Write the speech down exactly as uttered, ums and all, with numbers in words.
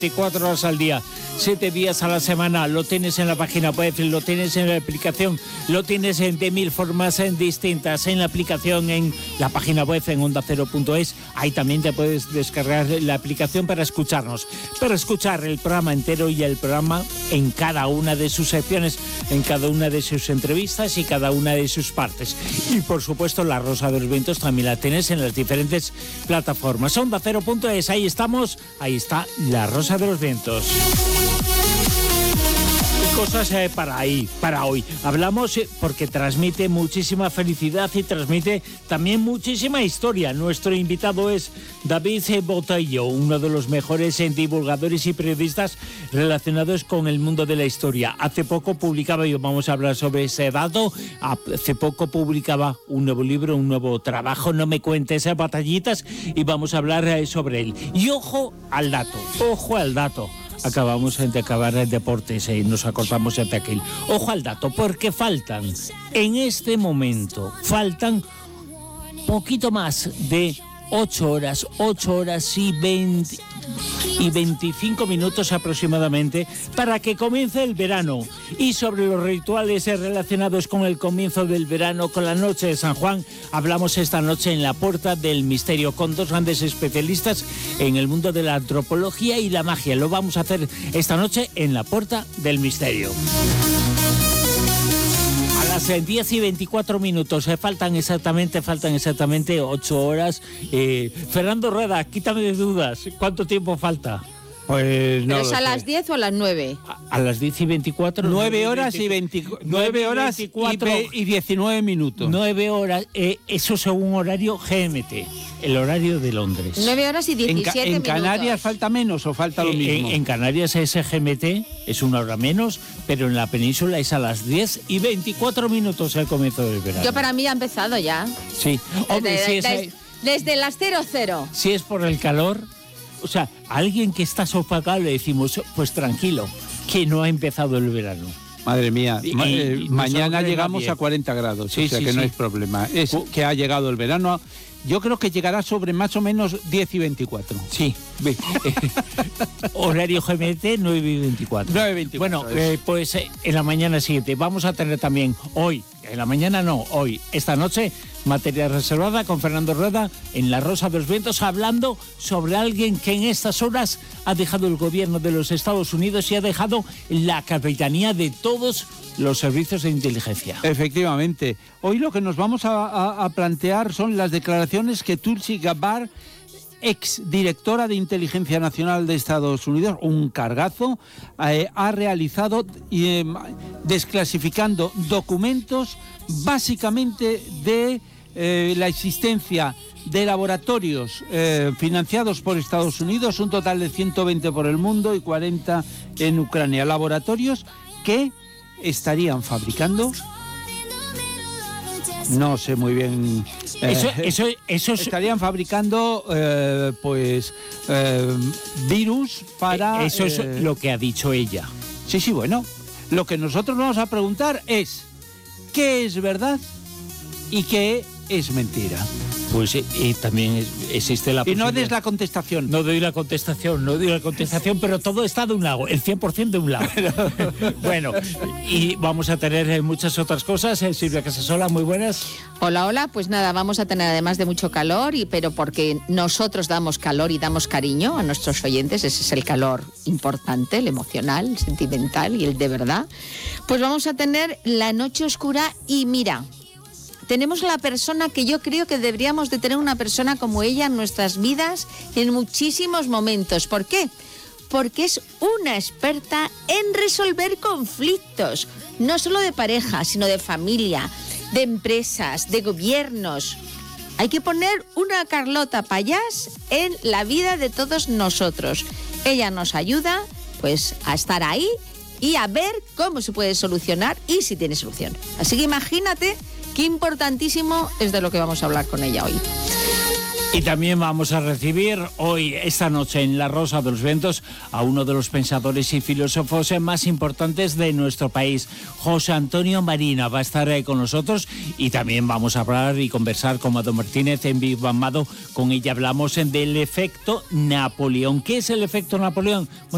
veinticuatro horas al día, siete días a la semana. Lo tienes en la página web, lo tienes en la aplicación, lo tienes en de mil formas en distintas, en la aplicación, en la página web, en onda cero punto es. Ahí también te puedes descargar la aplicación para escucharnos, para escuchar el programa entero y el programa en cada una de sus secciones, en cada una de sus entrevistas y cada una de sus partes. Y por supuesto La Rosa de los Vientos también la tienes en las diferentes plataformas. onda cero punto es, ahí estamos, ahí está La Rosa de los Vientos. Cosas eh, para ahí, para hoy. Hablamos eh, porque transmite muchísima felicidad y transmite también muchísima historia. Nuestro invitado es David Botello, uno de los mejores eh, divulgadores y periodistas relacionados con el mundo de la historia. Hace poco publicaba, y vamos a hablar sobre ese dato, hace poco publicaba un nuevo libro, un nuevo trabajo, No me cuentes esas batallitas, y vamos a hablar eh, sobre él. Y ojo al dato, ojo al dato. Acabamos de acabar el deportes y nos acordamos de aquel. Ojo al dato, porque faltan, en este momento, faltan poquito más de ocho horas, ocho horas y veinte y veinticinco minutos aproximadamente para que comience el verano. Y sobre los rituales relacionados con el comienzo del verano, con la noche de San Juan, hablamos esta noche en la Puerta del Misterio con dos grandes especialistas en el mundo de la antropología y la magia. Lo vamos a hacer esta noche en la Puerta del Misterio. A las diez y veinticuatro minutos, eh, faltan exactamente, faltan exactamente ocho horas. Eh, Fernando Rueda, quítame de dudas, ¿cuánto tiempo falta? Pues no. ¿Pero es a las diez o a las nueve? A, a las diez y veinticuatro. nueve horas y veinticuatro. nueve horas y diecinueve minutos. nueve horas, eh, eso según horario G M T, el horario de Londres. nueve horas y diecisiete ¿En, minutos. ¿En Canarias falta menos o falta lo eh, mismo? En, en Canarias es G M T, es una hora menos, pero en la península es a las diez y veinticuatro minutos el comienzo del verano. Yo para mí ha empezado ya. Sí, hombre, desde, si es, desde, desde las cero cero. Si es por el calor, o sea, a alguien que está sofocado le decimos, pues tranquilo, que no ha empezado el verano. Madre mía, Y, ma y, eh, y no mañana se llegamos nadie. a cuarenta grados, Sí, o sea sí, que sí. no es problema. Es Uh. que ha llegado el verano. Yo creo que llegará sobre más o menos diez y veinticuatro. Sí, ve, eh, horario G M T nueve y veinticuatro. nueve y veinticuatro. Bueno, eh, pues eh, en la mañana siguiente vamos a tener también hoy, en la mañana no, hoy, esta noche, materia reservada con Fernando Rueda en La Rosa de los Vientos, hablando sobre alguien que en estas horas ha dejado el gobierno de los Estados Unidos y ha dejado la capitanía de todos los servicios de inteligencia. Efectivamente. Hoy lo que nos vamos a, a, a plantear son las declaraciones que Tulsi Gabbard, ex directora de Inteligencia Nacional de Estados Unidos, un cargazo, eh, ha realizado eh, desclasificando documentos básicamente de eh, la existencia de laboratorios eh, financiados por Estados Unidos, un total de ciento veinte por el mundo y cuarenta en Ucrania. Laboratorios que estarían fabricando, no sé muy bien, eh, Eso, eso, eso es... estarían fabricando eh, pues eh, virus para... Eso es eh, lo que ha dicho ella. Sí, sí, bueno. Lo que nosotros vamos a preguntar es ¿qué es verdad y qué es mentira? Pues eh, y también es- existe la Y no posibilidad- des la contestación. No doy la contestación, no doy la contestación, pero todo está de un lado, el cien por ciento de un lado. Bueno, y vamos a tener eh, muchas otras cosas. Eh, Silvia Casasola, muy buenas. Hola, hola, pues nada, vamos a tener además de mucho calor, y pero porque nosotros damos calor y damos cariño a nuestros oyentes, ese es el calor importante, el emocional, el sentimental y el de verdad, pues vamos a tener la noche oscura y mira, tenemos la persona que yo creo que deberíamos de tener, una persona como ella en nuestras vidas en muchísimos momentos. ¿Por qué? Porque es una experta en resolver conflictos, no solo de pareja, sino de familia, de empresas, de gobiernos. Hay que poner una Carlota Payás en la vida de todos nosotros. Ella nos ayuda, pues, a estar ahí y a ver cómo se puede solucionar y si tiene solución. Así que imagínate qué importantísimo es de lo que vamos a hablar con ella hoy. Y también vamos a recibir hoy, esta noche, en La Rosa de los Vientos, a uno de los pensadores y filósofos más importantes de nuestro país, José Antonio Marina. Va a estar ahí con nosotros y también vamos a hablar y conversar con Mado Martínez en Viva Amado. Con ella hablamos del efecto Napoleón. ¿Qué es el efecto Napoleón? Bueno,